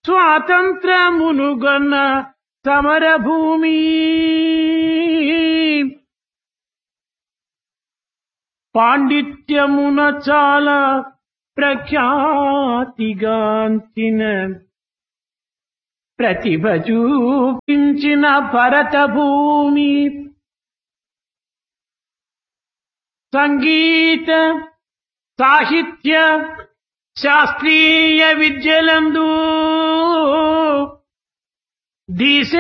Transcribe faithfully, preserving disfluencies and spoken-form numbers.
స్వాతంత్రమునుగొన్న సమరభూమి పాండిత్యమున చాలా ప్రఖ్యాతిగాంచిన ప్రతిభ చూపించిన భరత భూమి సంగీత సాహిత్య శాస్త్రీయ విద్యలందు దీశ